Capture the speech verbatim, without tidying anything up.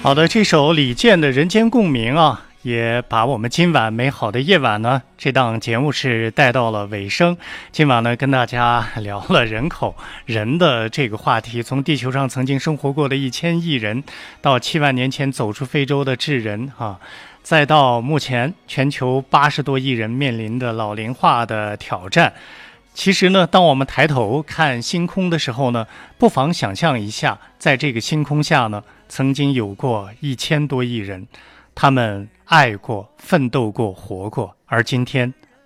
好的，这首李健的《人间共鸣》啊，也把我们今晚美好的夜晚呢，这档节目是带到了尾声。今晚呢，跟大家聊了人口人的这个话题，从地球上曾经生活过的一千亿人，到七万年前走出非洲的智人啊，再到目前全球八十多亿人面临的老龄化的挑战。其实呢，当我们抬头看星空的时候呢，不妨想象一下，在这个星空下呢，曾经有过一千多亿人，他们爱过、奋斗过、活过，而今天